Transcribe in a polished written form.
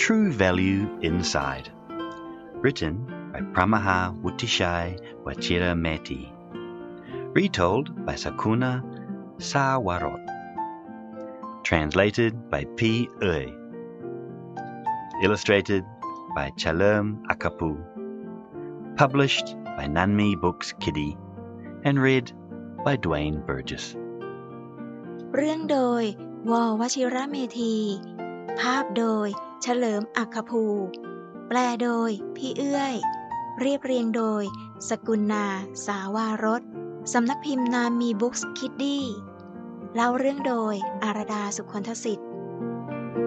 true value inside. Written by Pramaha Wuttishai Wachirameti. Retold by Sakuna Sawarot. Translated by P. Uy. Illustrated by Chalerm Akapu. Published by Nanmi Books Kiddie and read by Dwayne Burgess. เรื่องโดย ววชิระเมธี ภาพโดย เฉลิมอัคคภู แปลโดย พี่เอื้อย เรียบเรียงโดย สกุณนาสาวารส สำนักพิมพ์นามีบุ๊กส์คิดดี้ เล่าเรื่องโดย อารดา สุขนทศิษย์